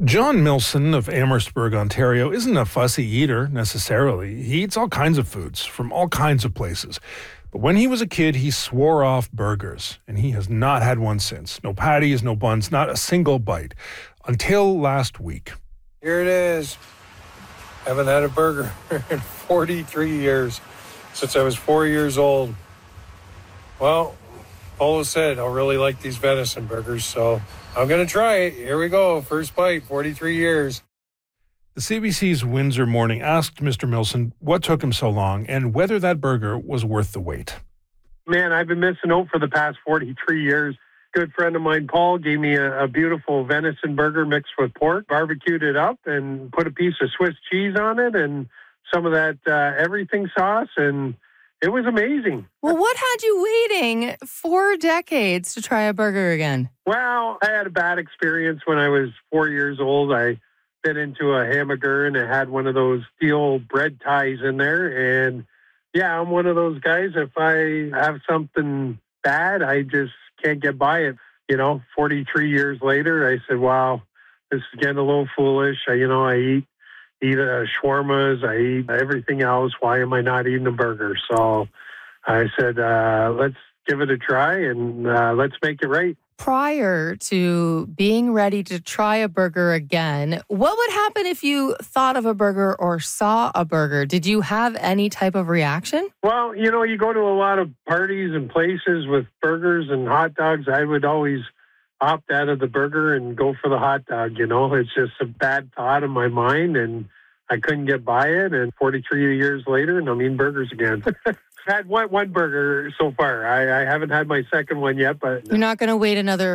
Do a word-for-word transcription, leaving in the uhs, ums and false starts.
John Milson of Amherstburg, Ontario, isn't a fussy eater necessarily. He eats all kinds of foods from all kinds of places. But when he was a kid, he swore off burgers, and he has not had one since. No patties, no buns, not a single bite. Until last week. Here it is. Haven't had a burger in forty-three years, since I was four years old. Well, Polo said I'll really like these venison burgers, so I'm going to try it. Here we go. First bite, forty-three years. The C B C's Windsor Morning asked Mister Milson what took him so long and whether that burger was worth the wait. Man, I've been missing out for the past forty-three years. Good friend of mine, Paul, gave me a, a beautiful venison burger mixed with pork, barbecued it up, and put a piece of Swiss cheese on it and some of that uh, everything sauce, and it was amazing. Well, what had you waiting four decades to try a burger again? Well, I had a bad experience when I was four years old. I bit into a hamburger and it had one of those steel bread ties in there. And yeah, I'm one of those guys. If I have something bad, I just can't get by it. You know, forty-three years later, I said, wow, this is getting a little foolish. I, you know, I eat eat uh, shawarmas, I eat everything else. Why am I not eating a burger? So I said, uh, let's give it a try and uh, let's make it right. Prior to being ready to try a burger again, what would happen if you thought of a burger or saw a burger? Did you have any type of reaction? Well, you know, you go to a lot of parties and places with burgers and hot dogs. I would always opt out of the burger and go for the hot dog. You know, it's just a bad thought in my mind and I couldn't get by it. And forty-three years later, and I'm eating burgers again. I've had one, one burger so far. I, I haven't had my second one yet, but you're not going to wait another